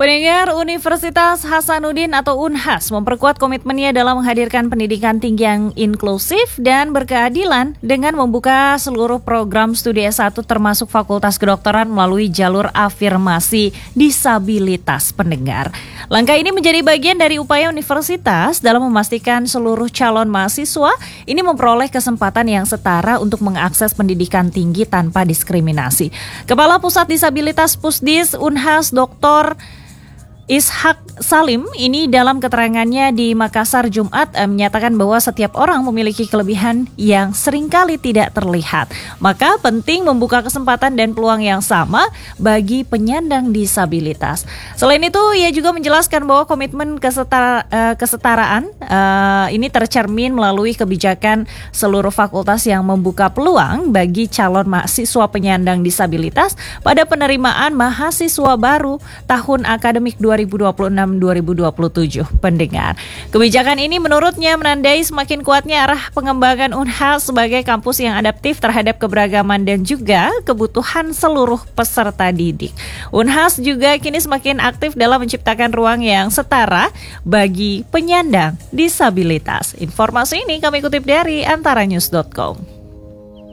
Pendengar, Universitas Hasanuddin atau Unhas memperkuat komitmennya dalam menghadirkan pendidikan tinggi yang inklusif dan berkeadilan dengan membuka seluruh program studi S1 termasuk Fakultas Kedokteran melalui jalur afirmasi disabilitas pendengar. Langkah ini menjadi bagian dari upaya universitas dalam memastikan seluruh calon mahasiswa ini memperoleh kesempatan yang setara untuk mengakses pendidikan tinggi tanpa diskriminasi. Kepala Pusat Disabilitas Pusdis Unhas Dr. Ishak Salim ini dalam keterangannya di Makassar Jumat menyatakan bahwa setiap orang memiliki kelebihan yang seringkali tidak terlihat. Maka penting membuka kesempatan dan peluang yang sama bagi penyandang disabilitas. Selain itu, ia juga menjelaskan bahwa komitmen kesetaraan ini tercermin melalui kebijakan seluruh fakultas yang membuka peluang bagi calon mahasiswa penyandang disabilitas pada penerimaan mahasiswa baru tahun akademik 2026-2027 pendengar. Kebijakan ini menurutnya menandai semakin kuatnya arah pengembangan Unhas sebagai kampus yang adaptif terhadap keberagaman dan juga kebutuhan seluruh peserta didik. Unhas juga kini semakin aktif dalam menciptakan ruang yang setara bagi penyandang disabilitas. Informasi ini kami kutip dari antaranews.com.